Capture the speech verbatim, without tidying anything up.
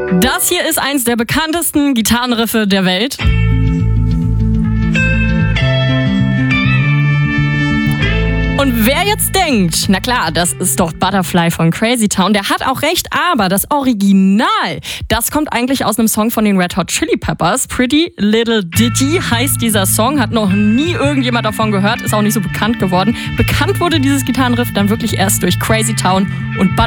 Das hier ist eins der bekanntesten Gitarrenriffe der Welt. Und wer jetzt denkt, na klar, das ist doch Butterfly von Crazy Town, der hat auch recht, aber das Original, das kommt eigentlich aus einem Song von den Red Hot Chili Peppers. Pretty Little Ditty heißt dieser Song, hat noch nie irgendjemand davon gehört, ist auch nicht so bekannt geworden. Bekannt wurde dieses Gitarrenriff dann wirklich erst durch Crazy Town und Butterfly.